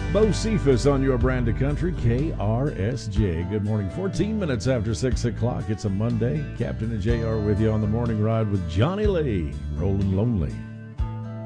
Bo Cephas on your brand of country, KRSJ. Good morning. 14 minutes after 6 o'clock. It's a Monday. Captain and JR with you on the morning ride with Johnny Lee. Rolling lonely.